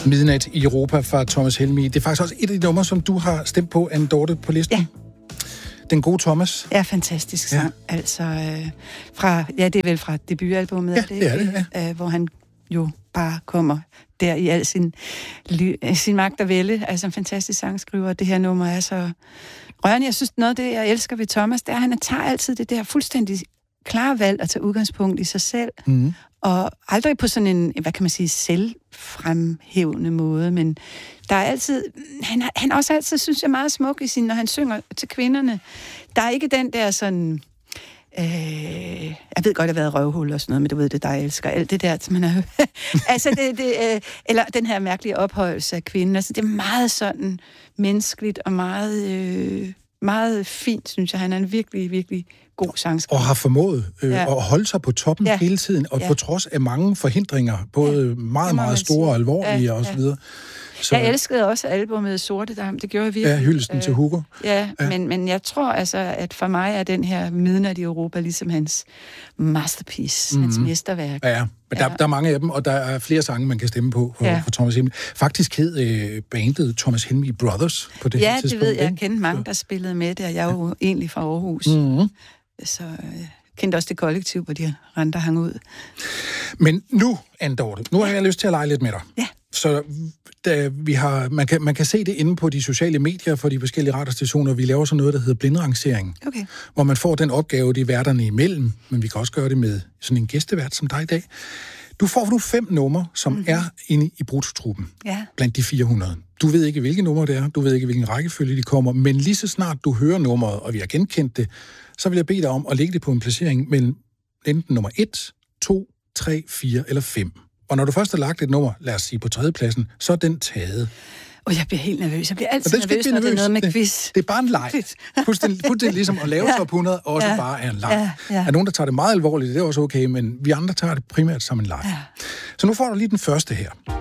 Midnat i Europa fra Thomas Helmig. Det er faktisk også et af de numre, som du har stemt på, Anne Dorthe, på listen. Ja. Den gode Thomas. Ja, fantastisk sang. Ja. Altså, det er vel fra debutalbummet, ja, det er det, ja. Hvor han jo bare kommer der i al sin magt og vælde. Altså en fantastisk sangskriver. Det her nummer er så rørende. Jeg synes, noget af det, jeg elsker ved Thomas, det er, at han tager altid det der fuldstændig klare valg at tage udgangspunkt i sig selv. Mm. Og aldrig på sådan en, hvad kan man sige, selvfremhævende måde, men der er altid, han også altid, synes jeg, meget smuk i når han synger til kvinderne. Der er ikke den der sådan, jeg ved godt, at det har været røvhul og sådan noget, men du ved det, der jeg elsker alt det der, som man har altså eller den her mærkelige ophøjelse af kvinden, altså det er meget sådan menneskeligt og meget fint, synes jeg. Han er en virkelig, virkelig god sangskriver. Og har formået at holde sig på toppen hele tiden, og på trods af mange forhindringer, både meget, meget store og alvorlige og så videre. Så, jeg elskede også albumet Sortedam, det gjorde jeg virkelig. Ja, hyldesten til Hugo. Ja. Men jeg tror altså, at for mig er den her Midnat i Europa ligesom hans masterpiece, hans mesterværk. Ja, men der er mange af dem, og der er flere sange, man kan stemme på for Thomas Helmig. Faktisk hed bandet Thomas Helmig Brothers på det her tidspunkt. Ja, det ved jeg. Jeg kendte mange, der spillede med det, og jeg er jo egentlig fra Aarhus. Mm-hmm. Så kendte også det kollektiv, hvor de renter hang ud. Men nu, Anne Dorthe, nu har jeg lyst til at lege lidt med dig. Ja. Så man kan se det inde på de sociale medier for de forskellige radiostationer. Vi laver sådan noget, der hedder blindrangering. Okay. Hvor man får den opgave, de værterne imellem, men vi kan også gøre det med sådan en gæstevært som dig i dag. Du får nu 5 numre, som er inde i brutotruppen blandt de 400. Du ved ikke, hvilke numre det er, du ved ikke, hvilken rækkefølge de kommer, men lige så snart du hører nummeret, og vi har genkendt det, så vil jeg bede dig om at lægge det på en placering mellem enten nummer 1, 2, 3, 4 eller 5. Og når du først har lagt et nummer, lad os sige på 3. pladsen, så er den taget. Og jeg bliver helt nervøs. Jeg bliver altid nervøs, når det er noget med quiz. Det er bare en leg. Fuldstændig ligesom at lave top 100 også bare er en leg. Ja. Er nogen, der tager det meget alvorligt, det er også okay, men vi andre tager det primært som en leg. Ja. Så nu får du lige den første her.